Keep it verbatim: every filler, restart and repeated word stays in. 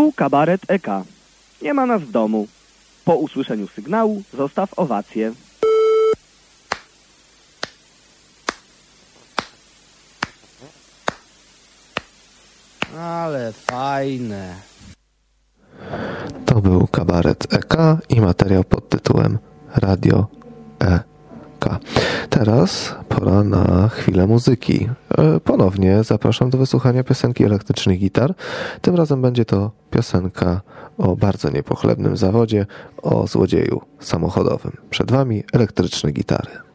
Tu kabaret E K. Nie ma nas w domu. Po usłyszeniu sygnału zostaw owację. Ale fajne. To był kabaret E K i materiał pod tytułem Radio E K. Teraz pora na chwilę muzyki. Ponownie zapraszam do wysłuchania piosenki Elektrycznych Gitar. Tym razem będzie to piosenka o bardzo niepochlebnym zawodzie, o złodzieju samochodowym. Przed Wami Elektryczne Gitary.